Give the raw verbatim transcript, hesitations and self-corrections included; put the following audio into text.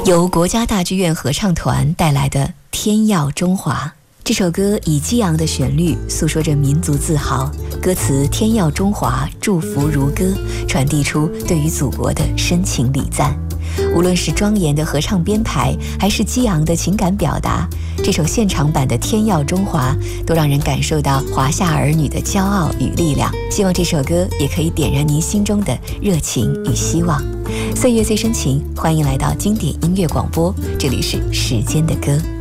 由国家大剧院合唱团带来的《天耀中华》。这首歌以激昂的旋律诉说着民族自豪，歌词天耀中华，祝福如歌，传递出对于祖国的深情礼赞。无论是庄严的合唱编排，还是激昂的情感表达，这首现场版的《天耀中华》都让人感受到华夏儿女的骄傲与力量。希望这首歌也可以点燃您心中的热情与希望。岁月最深情，欢迎来到经典音乐广播，这里是时间的歌。